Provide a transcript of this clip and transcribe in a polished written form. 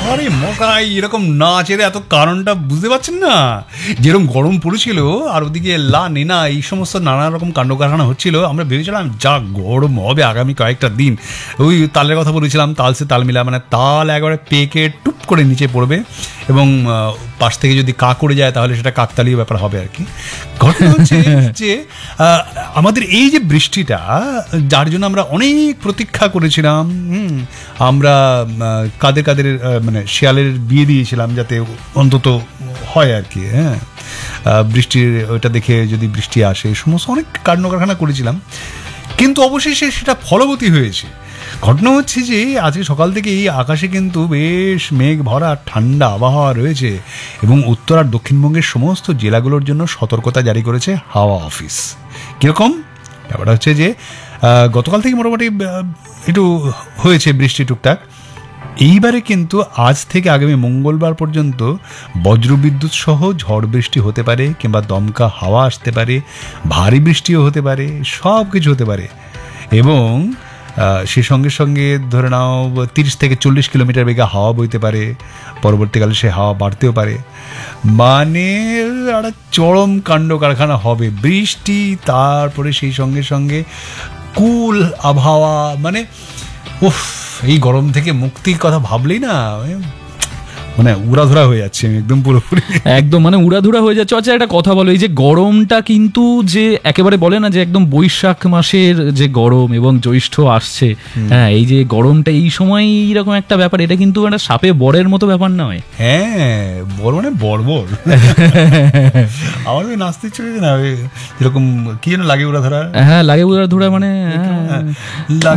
আরে মশাই, এরকম না চেয়ে এত কারণটা বুঝতে পারছেন না? যেরকম গরম পড়েছিল আর ওদিকে লা নেনা এই সমস্ত নানা রকম কাণ্ড কারখানা হচ্ছিল, আমরা ভেবেছিলাম যা গরম হবে আগামী কয়েকটা দিন। ওই তালের কথা বলেছিলাম, তাল সে তাল মিলা, মানে তাল একবারে পেকে টুপ করে নিচে পড়বে এবং পাশ থেকে যদি কাক উড়ে যায় তাহলে সেটা কাকতালীয় ব্যাপার হবে আর কি। ঘটনা হচ্ছে যে আমাদের এই যে বৃষ্টিটা, যার জন্য আমরা অনেক প্রতীক্ষা করেছিলাম, আমরা কাদের কাদের মানে শিয়ালের বিয়ে দিয়েছিলাম যাতে অন্তত হয় আর কি, হ্যাঁ, বৃষ্টির ওইটা দেখে যদি বৃষ্টি আসে, সমস্ত অনেক কাণ্ড কারখানা করেছিলাম, কিন্তু অবশেষে সেটা ফলবতী হয়েছে। ঘটনা হচ্ছে যে আজকে সকাল থেকে এই আকাশে কিন্তু বেশ মেঘ ভরা ঠান্ডা আবহাওয়া রয়েছে এবং উত্তর আর দক্ষিণবঙ্গের সমস্ত জেলাগুলোর জন্য সতর্কতা জারি করেছে হাওয়া অফিস। কীরকম ব্যাপারটা হচ্ছে যে গতকাল থেকে মোটামুটি একটু হয়েছে বৃষ্টি টুকটাক। এইবারে কিন্তু আজ থেকে আগামী মঙ্গলবার পর্যন্ত বজ্রবিদ্যুৎ সহ ঝড় বৃষ্টি হতে পারে, কিংবা দমকা হাওয়া আসতে পারে, ভারী বৃষ্টিও হতে পারে, সব কিছু হতে পারে। এবং সে সঙ্গে সঙ্গে ধরে নাও 30 থেকে 40 কিলোমিটার বেগে হাওয়া বইতে পারে, পরবর্তীকালে সে হাওয়া বাড়তেও পারে। মানে একটা চরম কাণ্ড কারখানা হবে বৃষ্টি, তারপরে সেই সঙ্গে সঙ্গে কুল আবহাওয়া। মানে উফ, এই গরম থেকে মুক্তির কথা ভাবলেই না মানে উড়াধুরা হয়ে যাচ্ছে একদম পুরোপুরি, একদম মানে উড়াধুরা হয়ে যাচ্ছে। আচ্ছা, একটা কথা বলো, এই যে গরমটা কিন্তু যে একেবারে বলে না যে একদম বৈশাখ মাসের যে গরম এবং জ্যৈষ্ঠ আসছে, হ্যাঁ, এই যে গরমটা এই সময় এইরকম একটা ব্যাপার, এটা কিন্তু একটা সাপে বরের মতো ব্যাপার নয়। হ্যাঁ, বড় মানে বর্বর। আমার ওই নাচতে চলেছে না, যেরকম কি যেন লাগে উড়াধুরা, হ্যাঁ লাগে উড়াধুরা, মানে